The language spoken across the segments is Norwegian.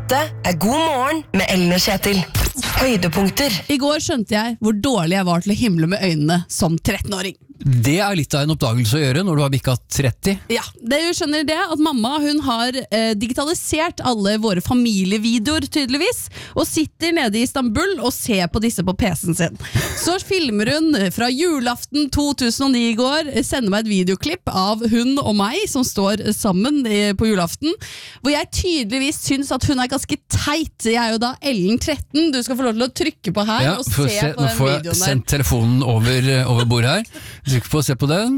Dette God morgen med Ellen og Kjetil. Høydepunkter. I går skjønte jeg hvor dårlig jeg var til å himle med øynene som 13-åring. Det litt av en oppdagelse å gjøre når du har bikket 30. Ja, det skjønner det at mamma hun har digitalisert alle våre familievideoer tydeligvis, og sitter nede i Istanbul og ser på disse på PC-en sin. Så filmer hun fra julaften 2009 i går, sender meg et videoklipp av hun og meg som står sammen på julaften, hvor jeg tydeligvis synes at hun ganske teit. Jeg jo da Ellen 13, du skal få lov til å trykke på her og se på den videoen der. Nå får jeg sendt telefonen over bordet her. Trykk på, se på den.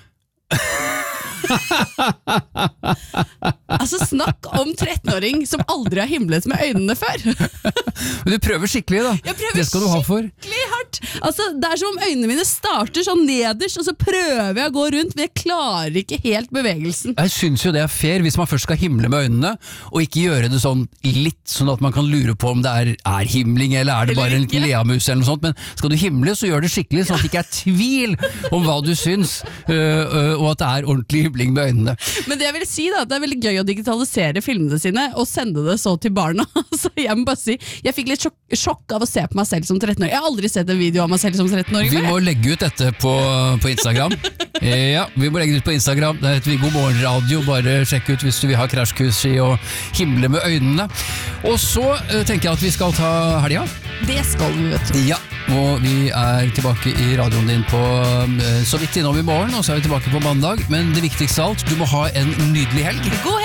Altså snakk om 13-åring som aldri har himlet med øynene før. Men du prøver skikkelig da. Jeg prøver det skal du ha for. Skikkelig hardt. Altså, det som om øynene mine starter sånn nederst, og så prøver jeg å gå rundt, men jeg klarer ikke helt bevegelsen. Jeg synes jo det fair hvis man først skal himle med øynene, og ikke gjøre det sånn litt sånn at man kan lure på om det er himling, eller det bare en liten leamus eller noe sånt, men skal du himle så gjør det skikkelig, sånn at det ikke tvil om hva du synes, og at det ordentlig himling med øynene. Men det jeg vil si da, at det veldig gøy å digitalisere filmene sine og sende det så til barna. Så jeg må bare si, jeg fikk litt sjokk av å se på meg selv som 13-åring. Jeg har aldri sett en video av meg selv som 13-åring. Vi må legge ut dette på Instagram. Ja, vi må legge det ut på Instagram. Det heter God morgen radio. Bare sjekk ut hvis du vil ha krasjkurs i å himle med øynene. Og så tenker jeg at vi skal ta helga. Det skal vi, vet du. Ja, og vi tilbake i radioen din på så vidt innom i morgen, og så vi tilbake på mandag. Men det viktigste av alt, du må ha en nydelig helg. God helg!